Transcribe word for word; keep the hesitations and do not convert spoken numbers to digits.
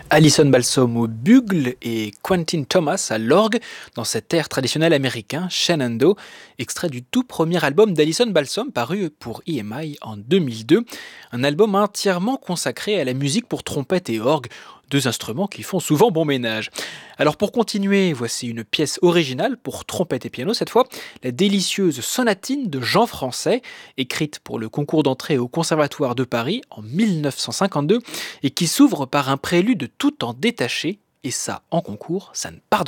Alison Balsom au bugle et Quentin Thomas à l'orgue dans cet air traditionnel américain, Shenandoah, extrait du tout premier album d'Alison Balsom paru pour E M I en deux mille deux, un album entièrement consacré à la musique pour trompette et orgue, deux instruments qui font souvent bon ménage. Alors pour continuer, voici une pièce originale pour trompette et piano cette fois, la délicieuse sonatine de Jean Français, écrite pour le concours d'entrée au Conservatoire de Paris en mille neuf cent cinquante-deux et qui s'ouvre par un prélude tout en détaché, et ça en concours, ça ne pardonne